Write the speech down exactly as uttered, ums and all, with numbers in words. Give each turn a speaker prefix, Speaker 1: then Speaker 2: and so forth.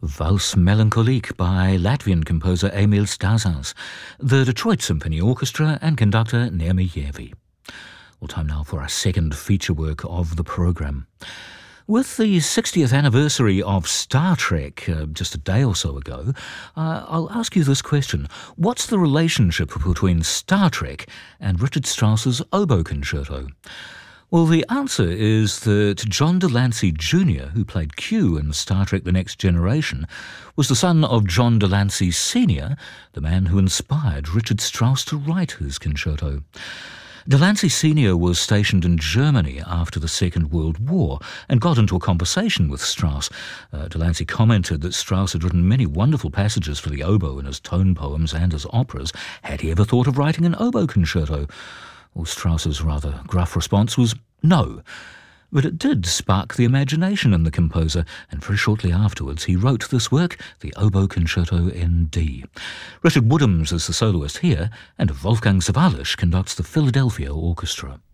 Speaker 1: Valse Melancholique by Latvian composer Emil Stasas, the Detroit Symphony Orchestra and conductor Neeme Järvi. Well, time now for our second feature work of the programme. With the sixtieth anniversary of Star Trek, uh, just a day or so ago, uh, I'll ask you this question. What's the relationship between Star Trek and Richard Strauss's Oboe Concerto? Well, the answer is that John de Lancie Junior, who played Q in Star Trek The Next Generation, was the son of John de Lancie Senior, the man who inspired Richard Strauss to write his concerto. De Lancie Senior was stationed in Germany after the Second World War and got into a conversation with Strauss. Uh, de Lancie commented that Strauss had written many wonderful passages for the oboe in his tone poems and his operas. Had he ever thought of writing an oboe concerto? Well, Strauss's rather gruff response was no. But it did spark the imagination in the composer, and very shortly afterwards he wrote this work, the Oboe Concerto in D. Richard Woodhams is the soloist here, and Wolfgang Sawallisch conducts the Philadelphia Orchestra.